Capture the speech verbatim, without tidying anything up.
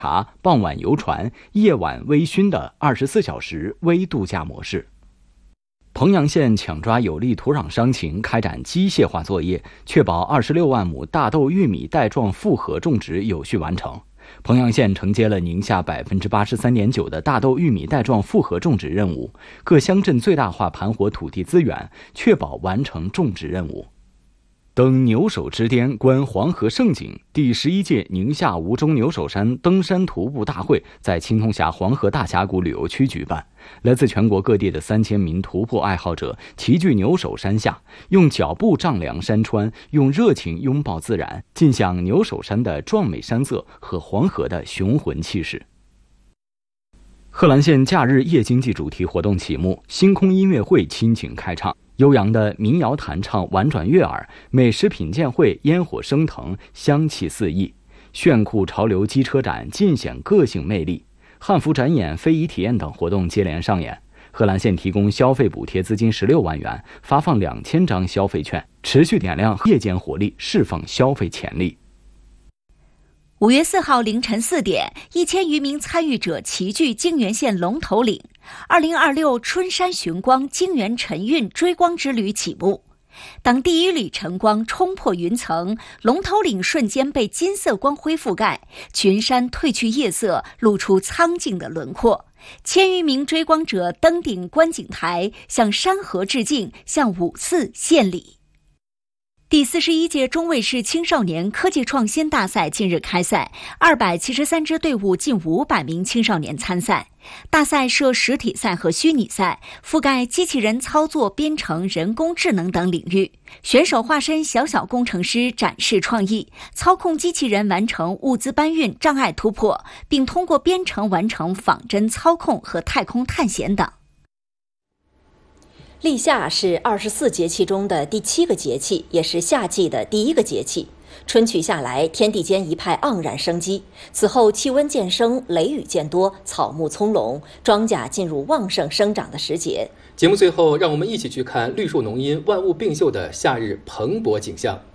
茶、傍晚游船、夜晚微醺的二十四小时微度假模式。彭阳县抢抓有利土壤伤情，开展机械化作业，确保二十六万亩大豆、玉米带状复合种植有序完成。彭阳县承接了宁夏百分之八十三点九的大豆、玉米带状复合种植任务，各乡镇最大化盘活土地资源，确保完成种植任务。登牛首之巅，观黄河盛景。第十一届宁夏吴中牛首山登山徒步大会在青铜峡黄河大峡谷旅游区举办，来自全国各地的三千名徒步爱好者齐聚牛首山下，用脚步丈量山川，用热情拥抱自然，尽享牛首山的壮美山色和黄河的雄浑气势。贺兰县假日夜经济主题活动启幕，星空音乐会亲情开唱，悠扬的民谣弹唱婉转悦耳，美食品鉴会烟火升腾，香气四溢，炫酷潮流机车展尽显个性魅力，汉服展演、非遗体验等活动接连上演。贺兰县提供消费补贴资金十六万元，发放两千张消费券，持续点亮夜间活力，释放消费潜力。 五月四号凌晨四点，一千余名参与者齐聚泾源县龙头岭，二零二六春山寻光泾源晨运追光之旅启幕。当第一缕晨光冲破云层，龙头岭瞬间被金色光辉覆盖，群山褪去夜色，露出苍劲的轮廓。千余名追光者登顶观景台，向山河致敬，向五四献礼。第四十一届中卫市青少年科技创新大赛近日开赛，二百七十三支队伍，近五百名青少年参赛。大赛设实体赛和虚拟赛，覆盖机器人操作、编程、人工智能等领域。选手化身小小工程师，展示创意，操控机器人完成物资搬运、障碍突破，并通过编程完成仿真操控和太空探险等。 立夏是二十四节气中的第七个节气，也是夏季的第一个节气。春去下来，天地间一派盎然生机。此后气温渐升，雷雨渐多，草木葱茏，庄稼进入旺盛生长的时节。 节目最后，让我们一起去看绿树浓荫、万物并秀的夏日蓬勃景象。